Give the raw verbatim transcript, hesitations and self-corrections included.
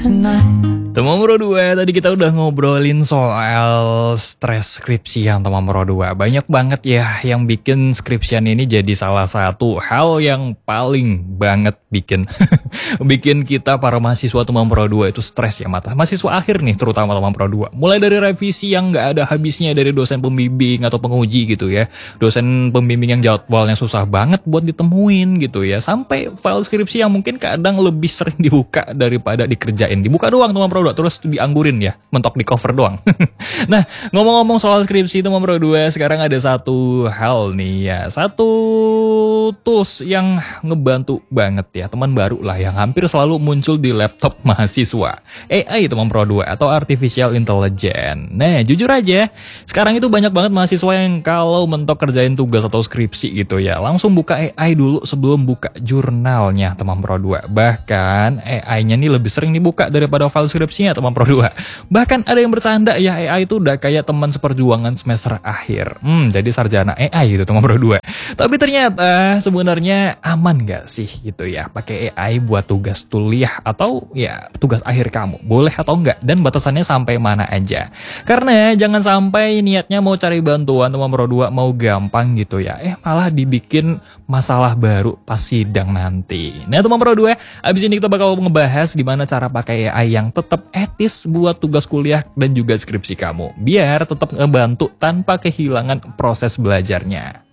Teman Pro dua, tadi kita udah ngobrolin soal stres skripsian teman Pro dua. Banyak banget ya yang bikin skripsian ini jadi salah satu hal yang paling banget bikin bikin kita para mahasiswa teman Pro dua itu stres ya mata. Mahasiswa akhir nih terutama teman Pro dua. Mulai dari revisi yang nggak ada habisnya dari dosen pembimbing atau penguji gitu ya. Dosen pembimbing yang jadwalnya susah banget buat ditemuin gitu ya. Sampai file skripsi yang mungkin kadang lebih sering dibuka daripada dikerjain. Dibuka doang teman Pro dua, terus dianggurin ya, mentok di cover doang. Nah, ngomong-ngomong soal skripsi teman Pro dua, sekarang ada satu hal nih ya, satu tools yang ngebantu banget ya, teman baru lah yang hampir selalu muncul di laptop mahasiswa. A I teman Pro dua atau Artificial Intelligence. Nah, jujur aja, sekarang itu banyak banget mahasiswa yang kalau mentok kerjain tugas atau skripsi gitu ya, langsung buka A I dulu sebelum buka jurnalnya teman Pro dua. Bahkan A I-nya nih lebih sering dibuka daripada file skripsinya teman Pro dua. Bahkan ada yang bercanda ya A I itu udah kayak teman seperjuangan semester akhir. Hmm, jadi sarjana A I gitu teman Pro dua. Tapi ternyata sebenarnya aman gak sih gitu ya pakai A I buat tugas kuliah atau ya tugas akhir kamu? Boleh atau enggak? Dan batasannya sampai mana aja? Karena jangan sampai niatnya mau cari bantuan teman Pro dua mau gampang gitu ya. Eh malah dibikin masalah baru pas sidang nanti. Nah teman Pro dua, abis ini kita bakal ngebahas gimana cara pakai A I yang tetap etis buat tugas kuliah dan juga skripsi kamu. Biar tetap ngebantu tanpa kehilangan proses belajarnya.